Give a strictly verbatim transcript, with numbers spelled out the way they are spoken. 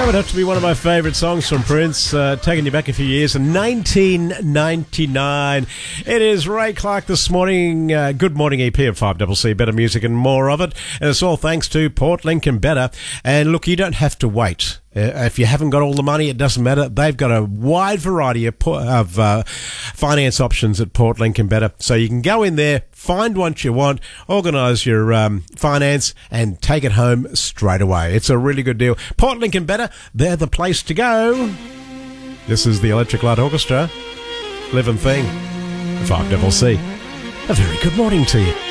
That would have to be one of my favourite songs from Prince, uh, taking you back a few years, in nineteen ninety-nine. It is Ray Clark this morning. Uh, good morning, E P of five C C, better music and more of it. And it's all thanks to Port Lincoln Better. And look, you don't have to wait. Uh, if you haven't got all the money, it doesn't matter. They've got a wide variety of, of uh, finance options at Port Lincoln Better. So you can go in there, find what you want, organise your um, finance and take it home straight away. It's a really good deal. Port Lincoln Better, they're the place to go. This is the Electric Light Orchestra. Living Thing. five C C. A very good morning to you.